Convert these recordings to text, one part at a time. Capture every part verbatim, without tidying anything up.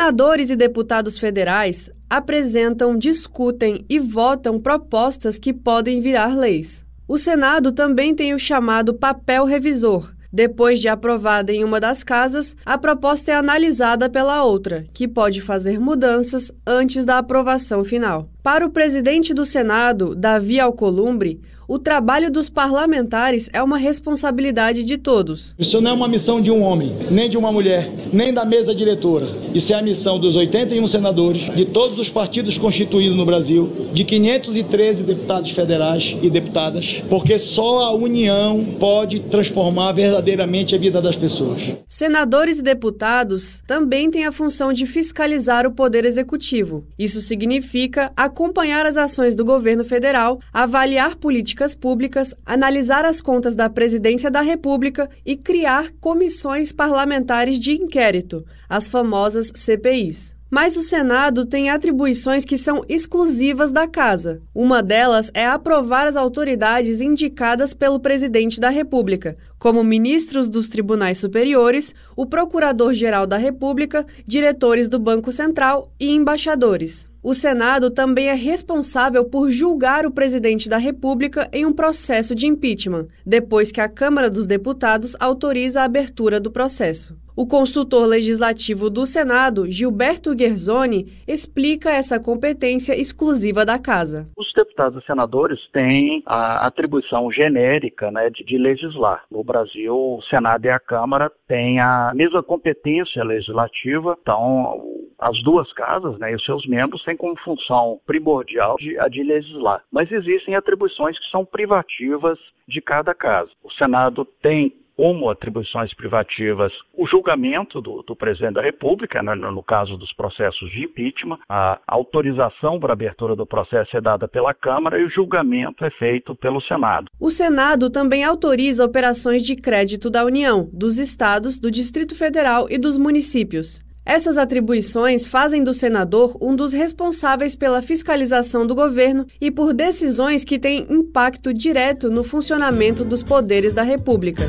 Senadores e deputados federais apresentam, discutem e votam propostas que podem virar leis. O Senado também tem o chamado papel revisor. Depois de aprovada em uma das casas, a proposta é analisada pela outra, que pode fazer mudanças antes da aprovação final. Para o presidente do Senado, Davi Alcolumbre, o trabalho dos parlamentares é uma responsabilidade de todos. Isso não é uma missão de um homem, nem de uma mulher, nem da mesa diretora. Isso é a missão dos oitenta e um senadores, de todos os partidos constituídos no Brasil, de quinhentos e treze deputados federais e deputadas, porque só a união pode transformar verdadeiramente a vida das pessoas. Senadores e deputados também têm a função de fiscalizar o poder executivo. Isso significa acompanhar as ações do governo federal, avaliar políticas públicas, analisar as contas da Presidência da República e criar comissões parlamentares de inquérito, as famosas C P Is. Mas o Senado tem atribuições que são exclusivas da Casa. Uma delas é aprovar as autoridades indicadas pelo Presidente da República, como ministros dos tribunais superiores, o Procurador-Geral da República, diretores do Banco Central e embaixadores. O Senado também é responsável por julgar o presidente da República em um processo de impeachment, depois que a Câmara dos Deputados autoriza a abertura do processo. O consultor legislativo do Senado, Gilberto Guerzoni, explica essa competência exclusiva da Casa. Os deputados e senadores têm a atribuição genérica, né, de, de legislar. No Brasil, o Senado e a Câmara têm a mesma competência legislativa, então as duas casas, né, e os seus membros têm como função primordial de, a de legislar. Mas existem atribuições que são privativas de cada casa. O Senado tem como atribuições privativas o julgamento do, do presidente da República, né, no caso dos processos de impeachment, a autorização para a abertura do processo é dada pela Câmara e o julgamento é feito pelo Senado. O Senado também autoriza operações de crédito da União, dos estados, do Distrito Federal e dos municípios. Essas atribuições fazem do senador um dos responsáveis pela fiscalização do governo e por decisões que têm impacto direto no funcionamento dos poderes da República.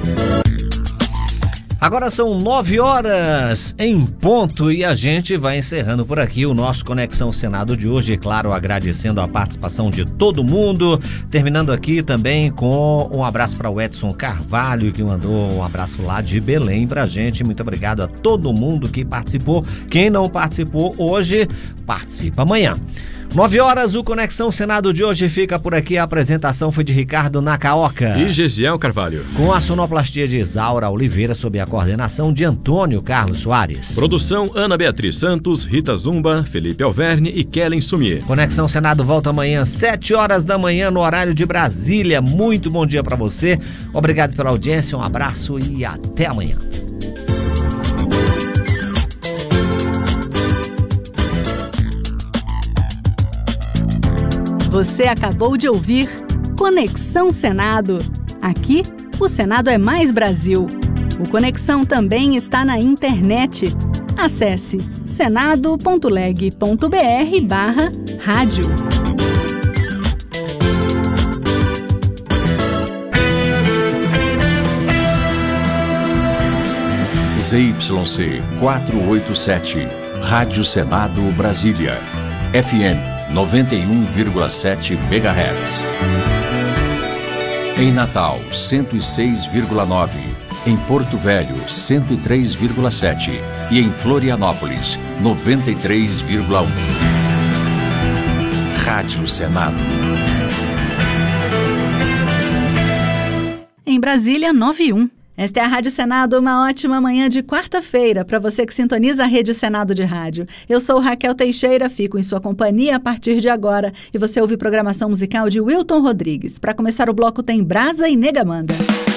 Agora são nove horas em ponto e a gente vai encerrando por aqui o nosso Conexão Senado de hoje, claro, agradecendo a participação de todo mundo, terminando aqui também com um abraço para o Edson Carvalho, que mandou um abraço lá de Belém pra gente. Muito obrigado a todo mundo que participou. Quem não participou hoje, participa amanhã. Nove horas, o Conexão Senado de hoje fica por aqui. A apresentação foi de Ricardo Nacaoca e Gesiel Carvalho, com a sonoplastia de Isaura Oliveira, sob a coordenação de Antônio Carlos Soares. Produção Ana Beatriz Santos, Rita Zumba, Felipe Alverne e Kellen Sumier. Conexão Senado volta amanhã, sete horas da manhã, no horário de Brasília. Muito bom dia para você. Obrigado pela audiência, um abraço e até amanhã. Você acabou de ouvir Conexão Senado. Aqui, o Senado é mais Brasil. O Conexão também está na internet. Acesse senado ponto leg ponto br barra rádio. Z Y C quatrocentos e oitenta e sete, Rádio Senado Brasília, F M noventa e um vírgula sete megahertz. Em Natal, cento e seis vírgula nove. Em Porto Velho, cento e três vírgula sete. E em Florianópolis, noventa e três vírgula um. Rádio Senado. Em Brasília, nove e um. Esta é a Rádio Senado, uma ótima manhã de quarta-feira para você que sintoniza a Rede Senado de Rádio. Eu sou Raquel Teixeira, fico em sua companhia a partir de agora e você ouve programação musical de Wilton Rodrigues. Para começar o bloco tem Brasa e Negamanda.